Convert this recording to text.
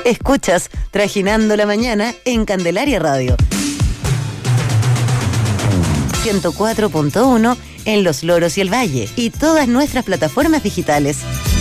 Escuchas Trajinando la Mañana en Candelaria Radio. 104.1 en Los Loros y el Valle y todas nuestras plataformas digitales.